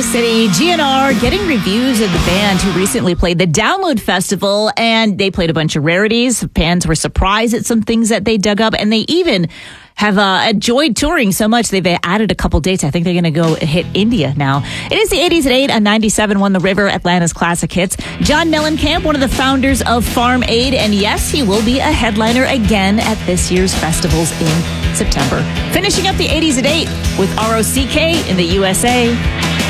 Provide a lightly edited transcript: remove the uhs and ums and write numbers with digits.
City, GNR getting reviews of the band who recently played the Download Festival, and they played a bunch of rarities. Fans were surprised at some things that they dug up, and they even have enjoyed touring so much they've added a couple dates. I think they're going to go hit India now. It is the 80s at 8 on 97.1 The River, Atlanta's classic hits. John Mellencamp, one of the founders of Farm Aid, and yes, he will be a headliner again at this year's festivals in September. Finishing up the 80s at 8 with ROCK in the USA.